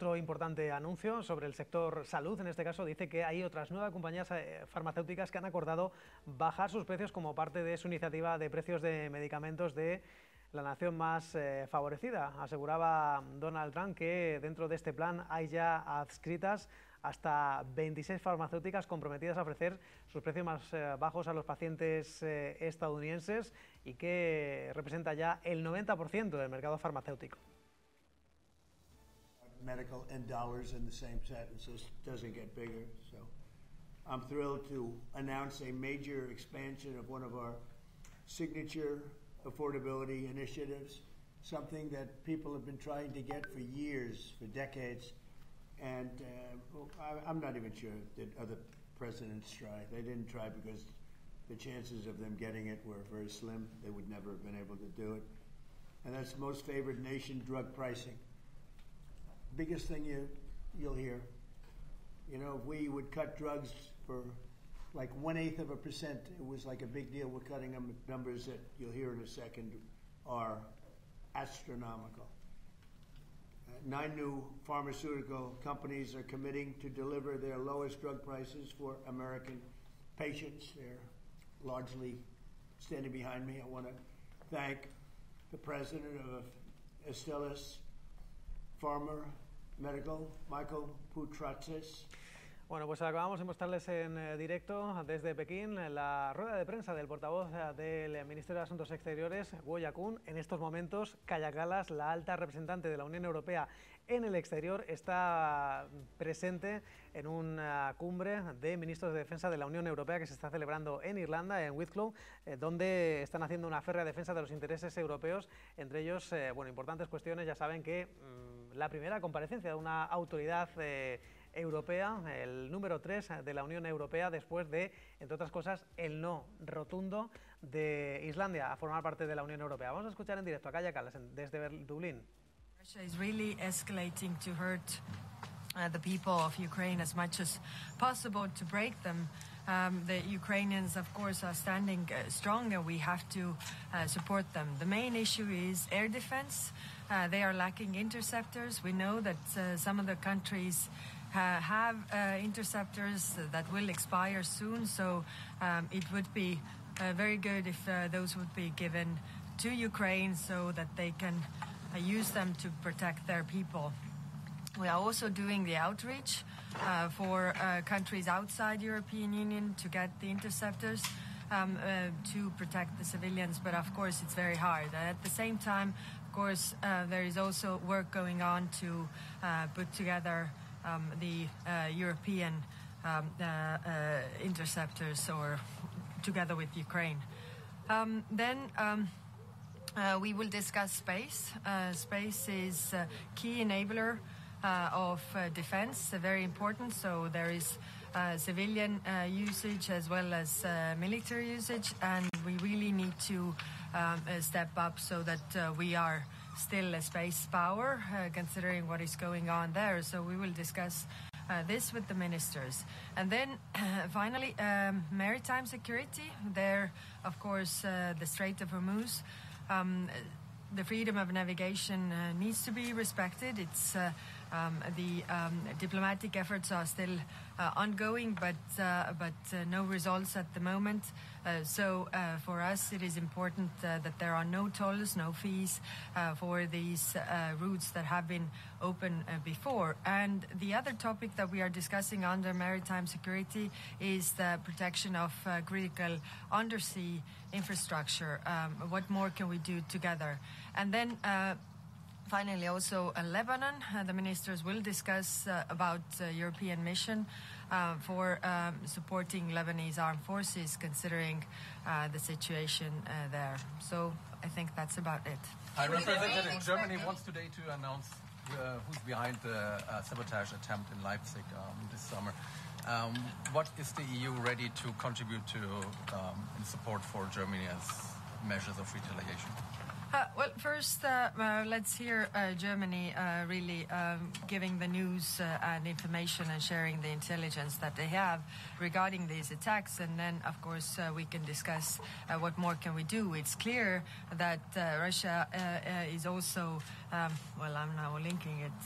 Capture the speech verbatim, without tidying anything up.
otro importante anuncio sobre el sector salud. En este caso dice que hay otras nueve compañías farmacéuticas que han acordado bajar sus precios como parte de su iniciativa de precios de medicamentos de la nación más eh, favorecida. Aseguraba Donald Trump que dentro de este plan hay ya adscritas hasta veintiséis farmacéuticas comprometidas a ofrecer sus precios más eh, bajos a los pacientes eh, estadounidenses y que representa ya el noventa por ciento del mercado farmacéutico. Medical and dollars in the same sentence. This doesn't get bigger. So I'm thrilled to announce a major expansion of one of our signature affordability initiatives, something that people have been trying to get for years, for decades. And uh, I, I'm not even sure that other presidents tried. They didn't try because the chances of them getting it were very slim. They would never have been able to do it. And that's most favored nation drug pricing. Biggest thing you, you'll hear. You know, if we would cut drugs for like one-eighth of a percent, it was like a big deal. We're cutting them. Numbers that you'll hear in a second are astronomical. Uh, nine new pharmaceutical companies are committing to deliver their lowest drug prices for American patients. They're largely standing behind me. I want to thank the president of Astellas Pharma Medical, Michael Putratsis. Bueno, pues acabamos de mostrarles en eh, directo desde Pekín la rueda de prensa del portavoz eh, del Ministerio de Asuntos Exteriores, Guo Yakun. En estos momentos, Kaja Kallas, la alta representante de la Unión Europea en el exterior, está presente en una cumbre de ministros de defensa de la Unión Europea que se está celebrando en Irlanda, en Wicklow, eh, donde están haciendo una férrea defensa de los intereses europeos, entre ellos, eh, bueno, importantes cuestiones. Ya saben que mmm, la primera comparecencia de una autoridad eh, europea, el número tres de la Unión Europea, después de, entre otras cosas, el no rotundo de Islandia a formar parte de la Unión Europea. Vamos a escuchar en directo a Kaja Kallas desde Dublín. Russia is really escalating to hurt uh, the people of Ukraine as much as possible, to break them. Um, the Ukrainians, of course, are standing uh, strong, and we have to uh, support them. The main issue is air defense. Uh, they are lacking interceptors. We know that uh, some of the countries Uh, have uh, interceptors that will expire soon, so um, it would be uh, very good if uh, those would be given to Ukraine so that they can uh, use them to protect their people. We are also doing the outreach uh, for uh, countries outside European Union to get the interceptors um, uh, to protect the civilians, but of course it's very hard. At the same time, of course, uh, there is also work going on to uh, put together Um, the uh, European um, uh, uh, interceptors, or together with Ukraine. Um, then um, uh, we will discuss space. Uh, space is a key enabler uh, of uh, defense, uh, very important. So there is uh, civilian uh, usage as well as uh, military usage, and we really need to um, uh, step up so that uh, we are still a space power, uh, considering what is going on there. So we will discuss uh, this with the ministers. And then uh, finally, um, maritime security. There, of course, uh, the Strait of Hormuz. Um, the freedom of navigation uh, needs to be respected. It's uh, um, the um, diplomatic efforts are still uh, ongoing, but uh, but uh, no results at the moment. Uh, so uh, for us, it is important uh, that there are no tolls, no fees uh, for these uh, routes that have been open uh, before. And the other topic that we are discussing under maritime security is the protection of uh, critical undersea infrastructure. Um, what more can we do together? And then uh, finally, also uh, Lebanon. Uh, the ministers will discuss uh, about uh, European mission uh, for um, supporting Lebanese armed forces, considering uh, the situation uh, there. So I think that's about it. High Representative, Germany wants today to announce uh, who's behind the uh, sabotage attempt in Leipzig um, this summer. Um, what is the E U ready to contribute to um, in support for Germany as measures of retaliation? Uh, well, first, uh, uh, let's hear uh, Germany uh, really um, giving the news uh, and information and sharing the intelligence that they have regarding these attacks. And then, of course, uh, we can discuss uh, what more can we do. It's clear that uh, Russia uh, uh, is also, um, well, I'm now linking it